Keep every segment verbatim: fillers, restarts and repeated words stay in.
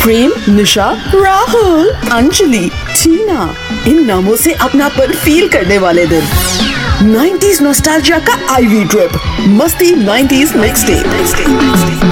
प्रेम, निशा, राहुल, अंजलि, टीना, इन नामों से अपनापन फील करने वाले दिन। नाइंटीज़ नॉस्टैल्जिया का आईवी ट्रिप, मस्ती नाइंटीज़ मिक्स डे।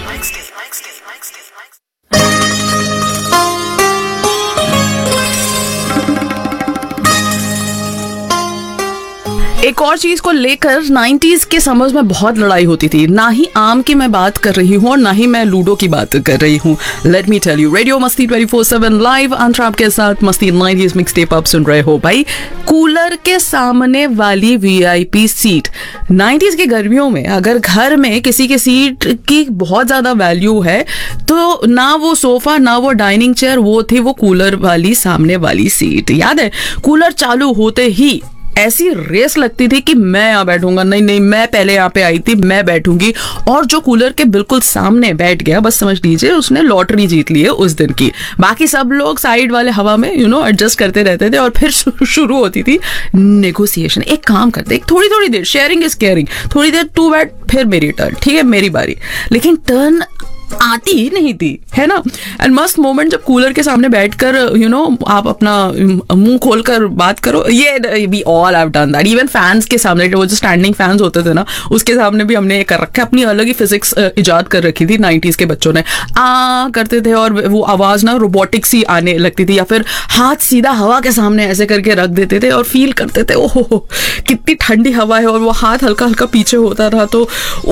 एक और चीज को लेकर नाइंटीज़ के समर्स में बहुत लड़ाई होती थी। ना ही आम की मैं बात कर रही हूँ और ना ही मैं लूडो की बात कर रही हूँ। Let me tell you, radio मस्ती ट्वेंटी फोर सेवन लाइव अंतरा आपके साथ मस्ती नाइंटीज़ मिक्स टेप आप सुन रहे हो। भाई, कूलर के सामने वाली वीआईपी सीट। नाइंटीज़ की गर्मियों में अगर घर में किसी की सीट की बहुत ज्यादा वैल्यू है तो ना वो सोफा ना वो डाइनिंग चेयर, वो थी वो कूलर वाली सामने वाली सीट। याद है, कूलर चालू होते ही ऐसी रेस लगती थी कि मैं यहाँ बैठूंगा, नहीं नहीं मैं पहले यहाँ पे आई थी, मैं बैठूंगी। और जो कूलर के बिल्कुल सामने बैठ गया, बस समझ लीजिए उसने लॉटरी जीत ली है उस दिन की। बाकी सब लोग साइड वाले हवा में यू नो एडजस्ट करते रहते थे। और फिर शुरू होती थी नेगोशिएशन। एक काम करते, एक थोड़ी थोड़ी देर, शेयरिंग इज केयरिंग, थोड़ी देर तू बैठ, फिर मेरी टर्न, ठीक है मेरी बारी। लेकिन टर्न आती ही नहीं थी, है ना। एंड मस्त मोमेंट जब कूलर के सामने बैठकर यू नो आप अपना मुंह खोलकर बात करो। ये we all have done that. Even fans के सामने, वो जो स्टैंडिंग फैंस होते थे ना, उसके सामने भी हमने कर रखा है। अपनी अलग ही फिजिक्स इजाद कर रखी थी नाइंटीज़ के बच्चों ने। आ करते थे और वो आवाज ना रोबोटिक सी आने लगती थी, या फिर हाथ सीधा हवा के सामने ऐसे करके रख देते थे और फील करते थे ओहो कितनी ठंडी हवा है, और वो हाथ हल्का हल्का पीछे होता था। तो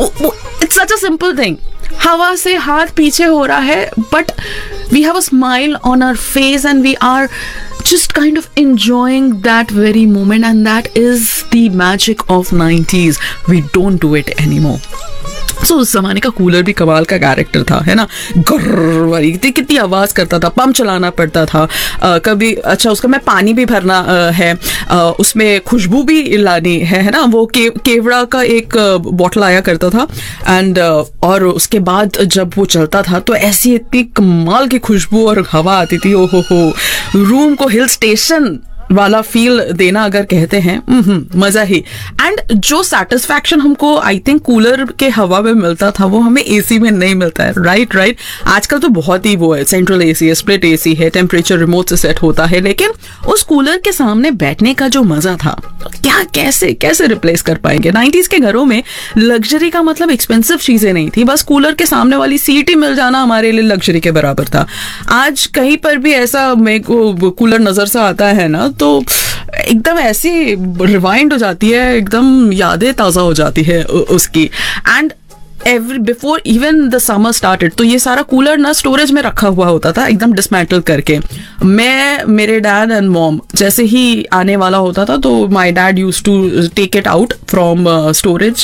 it's such a simple thing, हवा से हाथ पीछे हो रहा है, but we have a smile on our face and we are just kind of enjoying that very moment, and that is the magic of nineties. We don't do it anymore. So, उस जमाने का cooler भी कमाल का character था, है ना। गर्र वाली कितनी आवाज करता था, पंप चलाना पड़ता था। आ, कभी अच्छा उसका मैं पानी भी भरना आ, है, आ, उसमें खुशबू भी लानी है, है ना। वो के, केवड़ा का एक बॉटल आया करता था। एंड और उसके बाद जब वो चलता था तो ऐसी इतनी कमाल की खुशबू और हवा आती थी, ओ हो हो, रूम को हिल स्टेशन वाला फील देना अगर कहते हैं, मजा ही। एंड जो सेटिस्फैक्शन हमको आई थिंक कूलर के हवा में मिलता था, वो हमें एसी में नहीं मिलता है। राइट राइट आजकल तो बहुत ही वो है, सेंट्रल एसी है, स्प्लिट एसी है, टेम्परेचर रिमोट से सेट होता है। लेकिन उस कूलर के सामने बैठने का जो मजा था, क्या कैसे कैसे रिप्लेस कर पाएंगे। नाइंटीज़ के घरों में लग्जरी का मतलब एक्सपेंसिव चीजें नहीं थी, बस कूलर के सामने वाली सीट ही मिल जाना हमारे लिए लग्जरी के बराबर था। आज कहीं पर भी ऐसा मेरे को कूलर नजर से आता है ना, तो एकदम ऐसी रिवाइंड हो जाती है, एकदम यादें ताज़ा हो जाती है उसकी। And every before even the summer started, तो ये सारा कूलर ना स्टोरेज में रखा हुआ होता था, एकदम डिसमेंटल करके। मैं, मेरे डैड एंड मॉम जैसे ही आने वाला होता था, तो my dad used to take it out from storage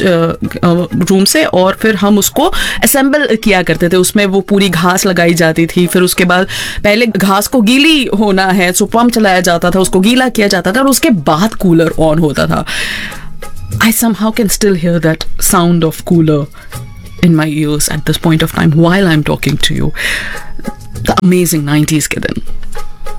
room से, और फिर हम उसको असेंबल किया करते थे। उसमें वो पूरी घास लगाई जाती थी, फिर उसके बाद पहले घास को गीली होना है, सो पंप चलाया जाता था, उसको गीला किया जाता था, और उसके बाद कूलर ऑन होता था। I somehow can still hear that sound of cooler in my ears at this point of time while I'm talking to you. The amazing nineties के दिन।